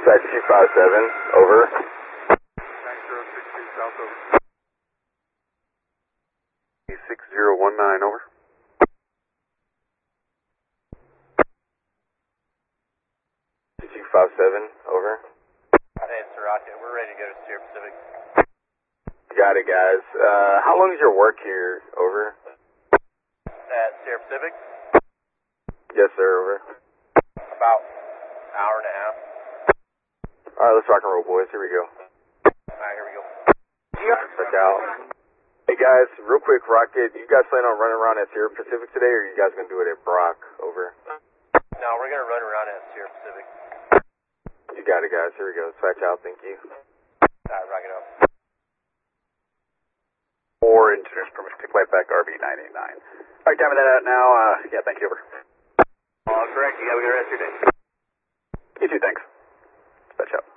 Dispatch 257, over. 9062 South, over. 6019, over. 257, over. Hey, it's Rocket. We're ready to go to Sierra Pacific. Got it, guys. How long is your work here, over? At Sierra Pacific? Yes, sir, over. About an hour and a half. Alright, let's rock and roll, boys. Here we go. Alright, here we go. Check out. Hey, guys, real quick, Rocket, you guys plan on running around at Sierra Pacific today, or are you guys going to do it at Brock, over? No, we're going to run around at Sierra Pacific. You got it, guys. Here we go. Dispatch out. Thank you. Alright, rock it up. 4 engineers permission to flight back RV 989. Alright, timing that out now. Yeah, thank you, over. All correct. You have a good rest of your day. You too, thanks. Dispatch out.